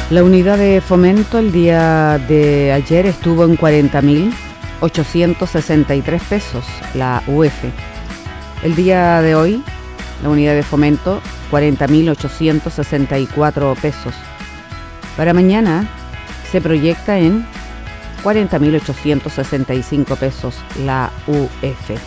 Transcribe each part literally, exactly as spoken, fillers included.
La unidad de fomento el día de ayer estuvo en cuarenta mil ochocientos sesenta y tres pesos, la U F. El día de hoy, la unidad de fomento, cuarenta mil ochocientos sesenta y cuatro pesos. Para mañana se proyecta en cuarenta mil ochocientos sesenta y cinco pesos, la U F.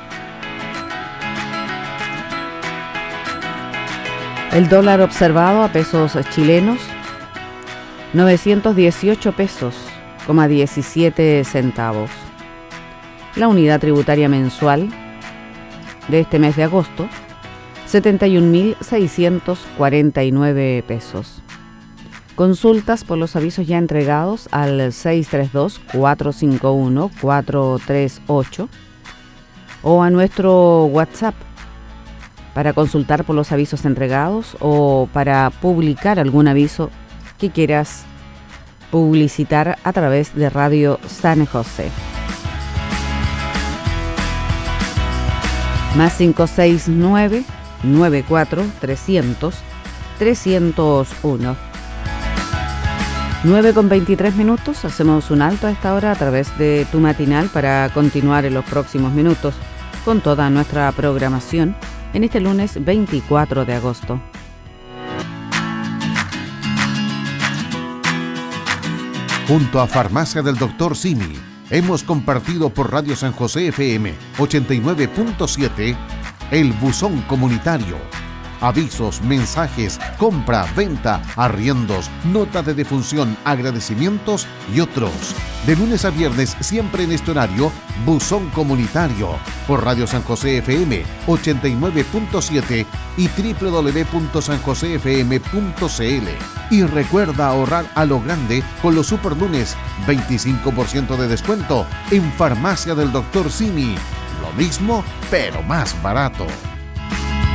El dólar observado a pesos chilenos, novecientos dieciocho pesos, coma diecisiete centavos. La unidad tributaria mensual de este mes de agosto, setenta y un mil seiscientos cuarenta y nueve pesos. Consultas por los avisos ya entregados al seis tres dos, cuatro cinco uno, cuatro tres ocho o a nuestro WhatsApp para consultar por los avisos entregados o para publicar algún aviso que quieras publicitar a través de Radio San José. Más cinco seis nueve, nueve cuatro, trescientos, trescientos uno. nueve con veintitrés minutos, hacemos un alto a esta hora a través de tu matinal para continuar en los próximos minutos con toda nuestra programación en este lunes veinticuatro de agosto. Junto a Farmacia del Doctor Simi, hemos compartido por Radio San José F M ochenta y nueve punto siete el buzón comunitario. Avisos, mensajes, compra, venta, arriendos, nota de defunción, agradecimientos y otros. De lunes a viernes, siempre en este horario, buzón comunitario por Radio San José F M ochenta y nueve punto siete y doble u doble u doble u punto san josé f m punto c l. Y recuerda ahorrar a lo grande con los superlunes, veinticinco por ciento de descuento en Farmacia del Doctor Simi. Lo mismo, pero más barato.